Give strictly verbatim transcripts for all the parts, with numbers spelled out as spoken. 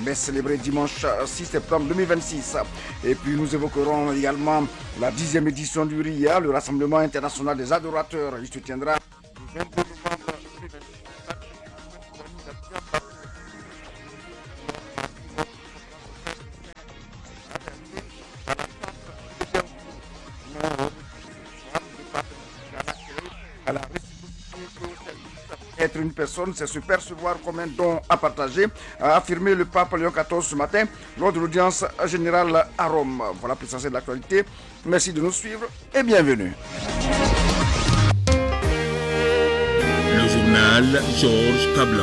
messe célébrée dimanche six septembre deux mille vingt-six. Et puis nous évoquerons également la dixième édition du R I A, le Rassemblement international des adorateurs. Il se tiendra le vingt-deux novembre deux mille vingt-six. À la être une personne, c'est se percevoir comme un don à partager, a affirmé le pape Léon quatorze ce matin lors de l'audience générale à Rome. Voilà pour l'essentiel de l'actualité. Merci de nous suivre et bienvenue. Le journal Georges Kabla.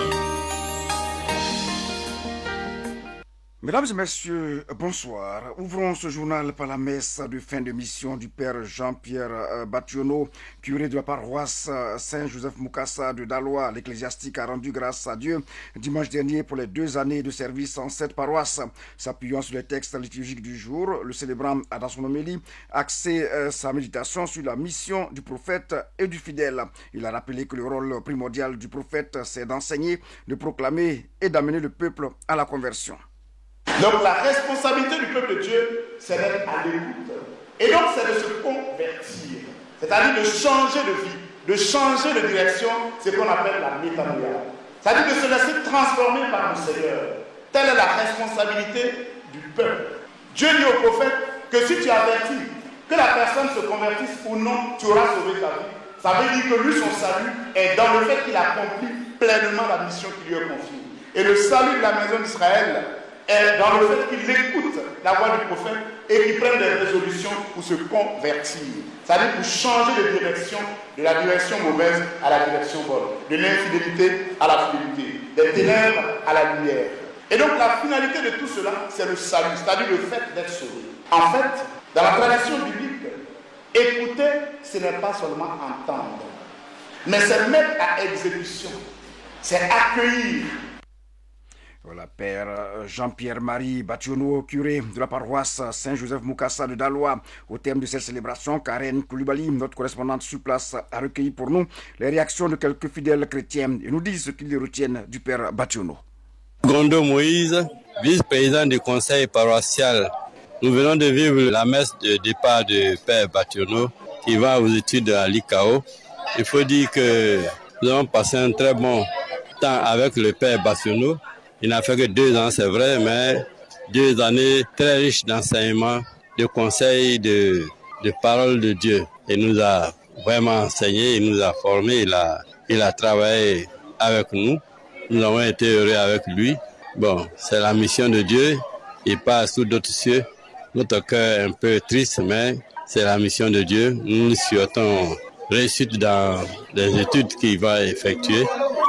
Mesdames et messieurs, bonsoir. Ouvrons ce journal par la messe de fin de mission du père Jean-Pierre Bationo, curé de la paroisse Saint-Joseph-Moukassa de Daloa. L'ecclésiastique a rendu grâce à Dieu dimanche dernier pour les deux années de service en cette paroisse. S'appuyant sur les textes liturgiques du jour, le célébrant a dans son homélie axé sa méditation sur la mission du prophète et du fidèle. Il a rappelé que le rôle primordial du prophète, c'est d'enseigner, de proclamer et d'amener le peuple à la conversion. Donc la responsabilité du peuple de Dieu, c'est d'être à l'écoute. Et donc c'est de se convertir. C'est-à-dire de changer de vie, de changer de direction, c'est ce qu'on appelle la métanoïa. C'est-à-dire de se laisser transformer par le Seigneur. Telle est la responsabilité du peuple. Dieu dit au prophète que si tu avertis que la personne se convertisse ou non, tu auras sauvé ta vie. Ça veut dire que lui, son salut est dans le fait qu'il accomplit pleinement la mission qui lui est confiée. Et le salut de la maison d'Israël est dans le fait qu'il écoute la voix du prophète et qu'il prenne des résolutions pour se convertir. C'est-à-dire pour changer de direction, de la direction mauvaise à la direction bonne, de l'infidélité à la fidélité, des ténèbres à la lumière. Et donc la finalité de tout cela, c'est le salut, c'est-à-dire le fait d'être sauvé. En fait, dans la tradition biblique, écouter, ce n'est pas seulement entendre, mais c'est mettre à exécution, c'est accueillir. Voilà, père Jean-Pierre-Marie Bationo, curé de la paroisse Saint-Joseph-Moukassa de Daloa. Au terme de cette célébration, Karen Koulibaly, notre correspondante sur place, a recueilli pour nous les réactions de quelques fidèles chrétiens et nous disent ce qu'ils retiennent du père Bationo. Gondo Moïse, vice-président du conseil paroissial. Nous venons de vivre la messe de départ du père Bationo qui va aux études à l'I K O. Il faut dire que nous avons passé un très bon temps avec le père Bationo. Il n'a fait que deux ans, c'est vrai, mais deux années très riches d'enseignement, de conseils, de, de paroles de Dieu. Il nous a vraiment enseigné, il nous a formés, il a, il a travaillé avec nous. Nous avons été heureux avec lui. Bon, c'est la mission de Dieu. Il passe sous d'autres cieux. Notre cœur est un peu triste, mais c'est la mission de Dieu. Nous nous souhaitons réussite dans les études qu'il va effectuer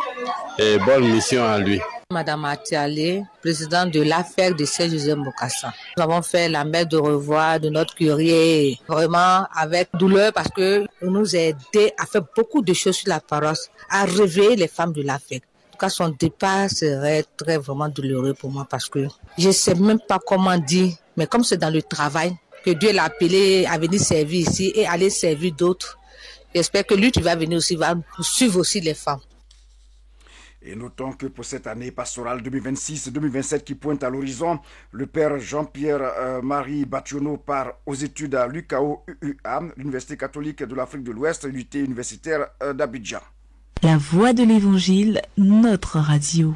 et bonne mission à lui. Madame Atialé, présidente de l'affaire de Saint-Joseph-Moukassa. Nous avons fait la messe de revoir de notre curé, vraiment avec douleur parce que nous a aidé à faire beaucoup de choses sur la paroisse, à réveiller les femmes de l'affaire. En tout cas, son départ serait très vraiment douloureux pour moi parce que je ne sais même pas comment dire, mais comme c'est dans le travail, que Dieu l'a appelé à venir servir ici et aller servir d'autres, j'espère que lui, tu vas venir aussi, va suivre aussi les femmes. Et notons que pour cette année pastorale deux mille vingt-six deux mille vingt-sept qui pointe à l'horizon, le père Jean-Pierre-Marie euh, Bationo part aux études à l'U K O U U A, l'Université catholique de l'Afrique de l'Ouest, l'unité universitaire euh, d'Abidjan. La voix de l'Évangile, notre radio.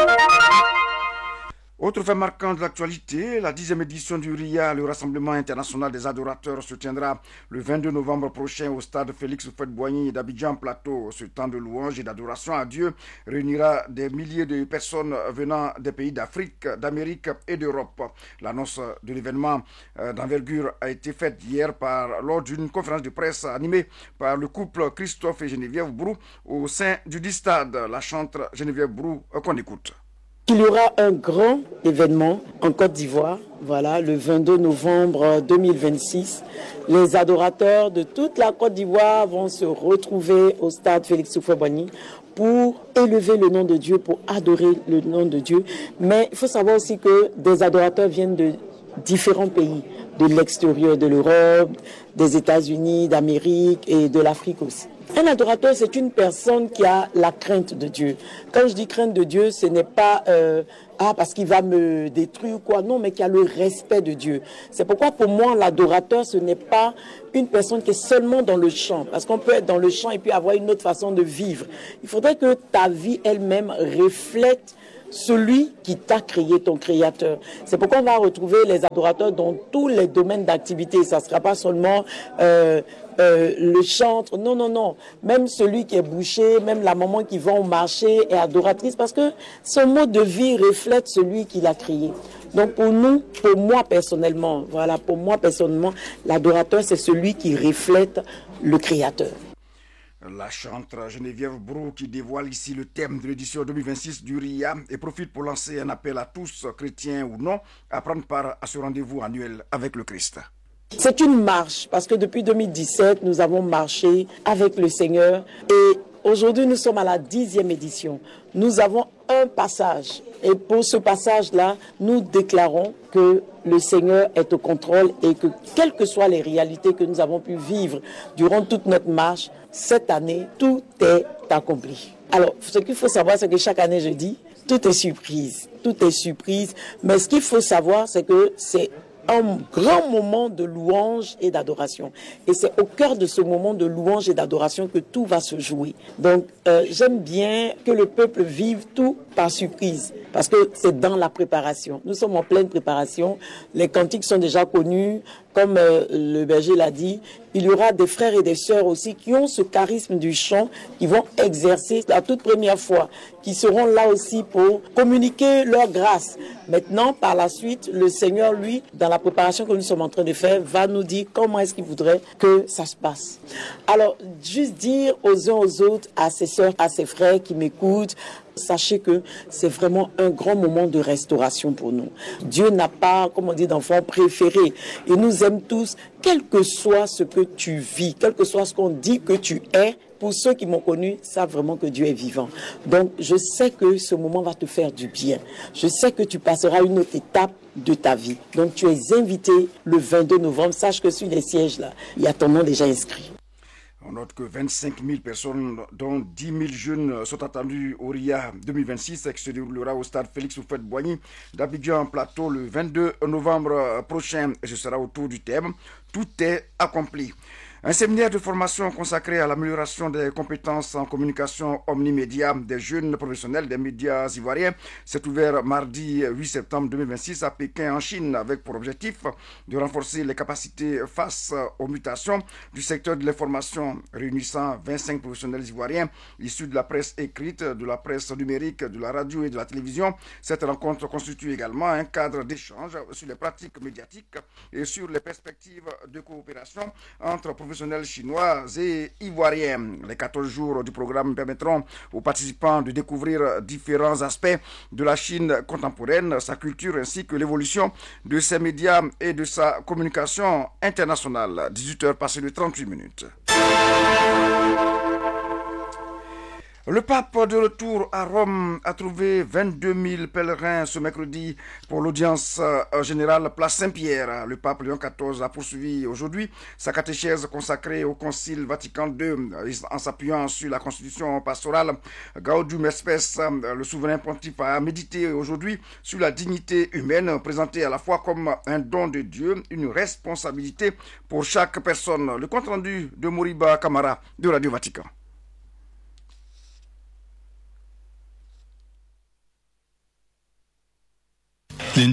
Autre fait marquant de l'actualité, la dixième édition du R I A, le Rassemblement international des adorateurs, se tiendra le vingt-deux novembre prochain au stade Félix Houphouët-Boigny d'Abidjan Plateau. Ce temps de louange et d'adoration à Dieu réunira des milliers de personnes venant des pays d'Afrique, d'Amérique et d'Europe. L'annonce de l'événement d'envergure a été faite hier par, lors d'une conférence de presse animée par le couple Christophe et Geneviève Brou au sein du dit stade. La chantre Geneviève Brou qu'on écoute. Il y aura un grand événement en Côte d'Ivoire, voilà, le vingt-deux novembre deux mille vingt-six. Les adorateurs de toute la Côte d'Ivoire vont se retrouver au stade Félix Houphouët-Boigny pour élever le nom de Dieu, pour adorer le nom de Dieu. Mais il faut savoir aussi que des adorateurs viennent de différents pays, de l'extérieur de l'Europe, des États-Unis, d'Amérique et de l'Afrique aussi. Un adorateur, c'est une personne qui a la crainte de Dieu. Quand je dis crainte de Dieu, ce n'est pas euh, ah parce qu'il va me détruire ou quoi, non, mais qui a le respect de Dieu. C'est pourquoi pour moi, l'adorateur, ce n'est pas une personne qui est seulement dans le chant, parce qu'on peut être dans le chant et puis avoir une autre façon de vivre. Il faudrait que ta vie elle-même reflète celui qui t'a créé, ton créateur. C'est pourquoi on va retrouver les adorateurs dans tous les domaines d'activité. Ça ne sera pas seulement euh, euh, le chantre. Non, non, non. Même celui qui est boucher, même la maman qui va au marché est adoratrice parce que son mode de vie reflète celui qui l'a créé. Donc pour nous, pour moi personnellement, voilà, pour moi personnellement, l'adorateur c'est celui qui reflète le créateur. La chantre Geneviève Brou qui dévoile ici le thème de l'édition deux mille vingt-six du R I A et profite pour lancer un appel à tous, chrétiens ou non, à prendre part à ce rendez-vous annuel avec le Christ. C'est une marche parce que depuis deux mille dix-sept, nous avons marché avec le Seigneur et aujourd'hui nous sommes à la dixième édition. Nous avons un passage et pour ce passage-là, nous déclarons que le Seigneur est au contrôle et que quelles que soient les réalités que nous avons pu vivre durant toute notre marche, cette année, tout est accompli. Alors, ce qu'il faut savoir, c'est que chaque année, je dis, tout est surprise. Tout est surprise. Mais ce qu'il faut savoir, c'est que c'est un grand moment de louange et d'adoration. Et c'est au cœur de ce moment de louange et d'adoration que tout va se jouer. Donc, euh, j'aime bien que le peuple vive tout par surprise, parce que c'est dans la préparation. Nous sommes en pleine préparation. Les cantiques sont déjà connus. Comme euh, le berger l'a dit, il y aura des frères et des sœurs aussi qui ont ce charisme du chant, qui vont exercer la toute première fois, qui seront là aussi pour communiquer leur grâce. Maintenant, par la suite, le Seigneur, lui, dans la préparation que nous sommes en train de faire, va nous dire comment est-ce qu'il voudrait que ça se passe. Alors, juste dire aux uns aux autres, à ses sœurs, à ses frères qui m'écoutent, sachez que c'est vraiment un grand moment de restauration pour nous. Dieu n'a pas, comme on dit, d'enfants préférés. Il nous aime tous, quel que soit ce que tu vis, quel que soit ce qu'on dit que tu es. Pour ceux qui m'ont connu, savent vraiment que Dieu est vivant. Donc, je sais que ce moment va te faire du bien. Je sais que tu passeras une autre étape de ta vie. Donc, tu es invité le vingt-deux novembre. Sache que sur les sièges, là, il y a ton nom déjà inscrit. On note que vingt-cinq mille personnes, dont dix mille jeunes, sont attendus au R I A deux mille vingt-six, qui se déroulera au stade Félix Houphouët-Boigny d'Abidjan Plateau le vingt-deux novembre prochain. Et ce sera autour du thème « Tout est accompli ». Un séminaire de formation consacré à l'amélioration des compétences en communication omnimédia des jeunes professionnels des médias ivoiriens s'est ouvert mardi huit septembre deux mille vingt-six à Pékin en Chine avec pour objectif de renforcer les capacités face aux mutations du secteur de l'information réunissant vingt-cinq professionnels ivoiriens issus de la presse écrite, de la presse numérique, de la radio et de la télévision. Cette rencontre constitue également un cadre d'échange sur les pratiques médiatiques et sur les perspectives de coopération entre professionnels chinois et ivoiriens. Les quatorze jours du programme permettront aux participants de découvrir différents aspects de la Chine contemporaine, sa culture ainsi que l'évolution de ses médias et de sa communication internationale. dix-huit heures passées de trente-huit minutes. Le pape de retour à Rome a trouvé vingt-deux mille pèlerins ce mercredi pour l'audience générale Place Saint-Pierre. Le pape Léon quatorze a poursuivi aujourd'hui sa catéchèse consacrée au Concile Vatican deux en s'appuyant sur la constitution pastorale Gaudium et Spes. Le souverain pontife a médité aujourd'hui sur la dignité humaine présentée à la fois comme un don de Dieu, une responsabilité pour chaque personne. Le compte rendu de Moriba Camara de Radio Vatican. La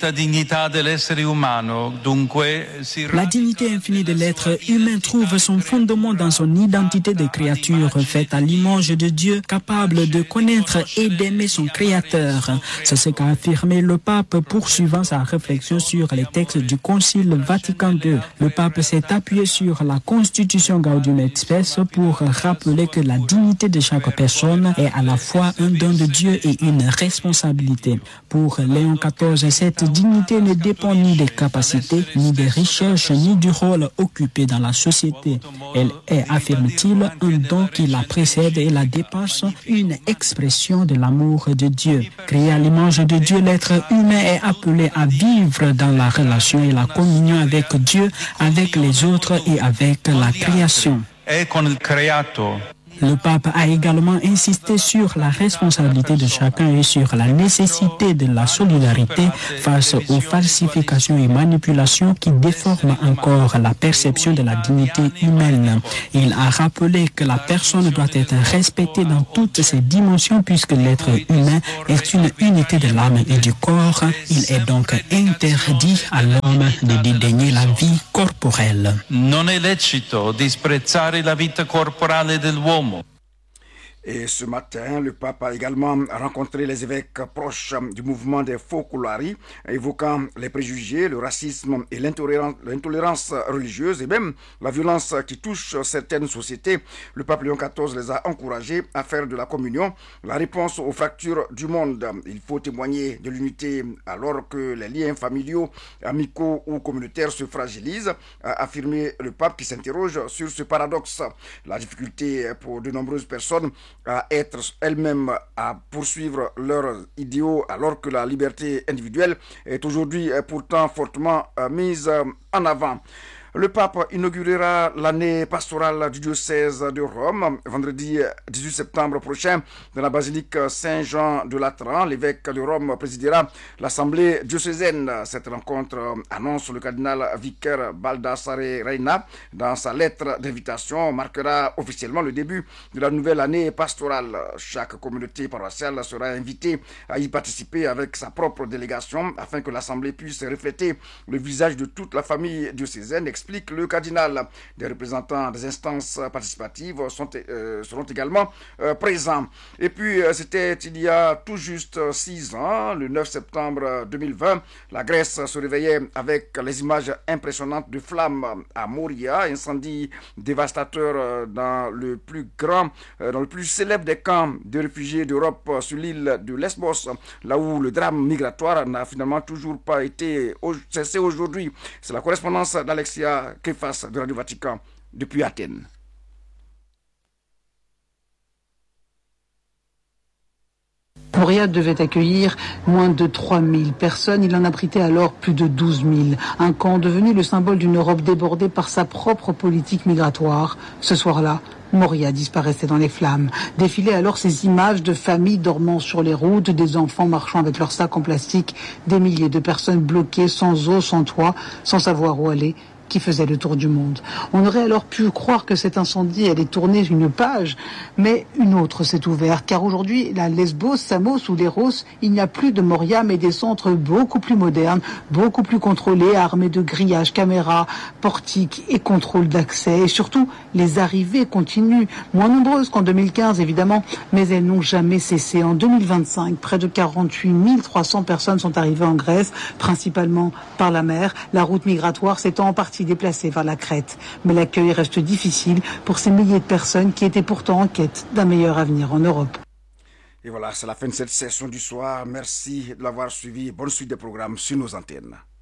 dignité infinie de l'être humain trouve son fondement dans son identité de créature faite à l'image de Dieu, capable de connaître et d'aimer son Créateur. C'est ce qu'a affirmé le pape poursuivant sa réflexion sur les textes du Concile Vatican deux. Le pape s'est appuyé sur la constitution Gaudium et Spes pour rappeler que la dignité de chaque personne est à la fois un don de Dieu et une responsabilité. Pour Léon quatorze, cette dignité ne dépend ni des capacités, ni des richesses, ni du rôle occupé dans la société. Elle est, affirme-t-il, un don qui la précède et la dépasse, une expression de l'amour de Dieu. Créé à l'image de Dieu, l'être humain est appelé à vivre dans la relation et la communion avec Dieu, avec les autres et avec la création. è con il creato. Le pape a également insisté sur la responsabilité de chacun et sur la nécessité de la solidarité face aux falsifications et manipulations qui déforment encore la perception de la dignité humaine. Il a rappelé que la personne doit être respectée dans toutes ses dimensions puisque l'être humain est une unité de l'âme et du corps. Il est donc interdit à l'homme de dédaigner la vie corporelle. Non è lecito disprezzare la vita corporale dell'uomo. Et ce matin, le pape a également rencontré les évêques proches du mouvement des Focolari, évoquant les préjugés, le racisme et l'intolérance religieuse et même la violence qui touche certaines sociétés. Le pape Léon quatorze les a encouragés à faire de la communion la réponse aux fractures du monde. Il faut témoigner de l'unité alors que les liens familiaux, amicaux ou communautaires se fragilisent, a affirmé le pape qui s'interroge sur ce paradoxe. La difficulté pour de nombreuses personnes à être elles-mêmes, à poursuivre leurs idéaux alors que la liberté individuelle est aujourd'hui pourtant fortement mise en avant. Le pape inaugurera l'année pastorale du diocèse de Rome vendredi dix-huit septembre prochain dans la basilique Saint-Jean de Latran. L'évêque de Rome présidera l'assemblée diocésaine. Cette rencontre annonce le cardinal vicaire Baldassare Reina dans sa lettre d'invitation marquera officiellement le début de la nouvelle année pastorale. Chaque communauté paroissiale sera invitée à y participer avec sa propre délégation afin que l'assemblée puisse refléter le visage de toute la famille diocésaine, explique le cardinal. Des représentants des instances participatives sont, euh, seront également euh, présents. Et puis, euh, c'était il y a tout juste six ans, le neuf septembre deux mille vingt, la Grèce se réveillait avec les images impressionnantes de flammes à Moria, incendie dévastateur dans le plus grand, euh, dans le plus célèbre des camps de réfugiés d'Europe sur l'île de Lesbos, là où le drame migratoire n'a finalement toujours pas été cessé aujourd'hui. C'est la correspondance d'Alexia Kefas de Radio Vatican depuis Athènes. Moria devait accueillir moins de trois mille personnes. Il en abritait alors plus de douze mille. Un camp devenu le symbole d'une Europe débordée par sa propre politique migratoire. Ce soir-là, Moria disparaissait dans les flammes. Défilaient alors ces images de familles dormant sur les routes, des enfants marchant avec leurs sacs en plastique, des milliers de personnes bloquées, sans eau, sans toit, sans savoir où aller, qui faisait le tour du monde. On aurait alors pu croire que cet incendie allait tourner une page, mais une autre s'est ouverte, car aujourd'hui, la Lesbos, Samos ou Leros, il n'y a plus de Moria, mais des centres beaucoup plus modernes, beaucoup plus contrôlés, armés de grillages, caméras, portiques et contrôles d'accès. Et surtout, les arrivées continuent, moins nombreuses qu'en deux mille quinze, évidemment, mais elles n'ont jamais cessé. En deux mille vingt-cinq, près de quarante-huit mille trois cents personnes sont arrivées en Grèce, principalement par la mer. La route migratoire s'étend en partie déplacés vers la Crète. Mais l'accueil reste difficile pour ces milliers de personnes qui étaient pourtant en quête d'un meilleur avenir en Europe. Et voilà, c'est la fin de cette session du soir. Merci de l'avoir suivi. Bonne suite des programmes sur nos antennes.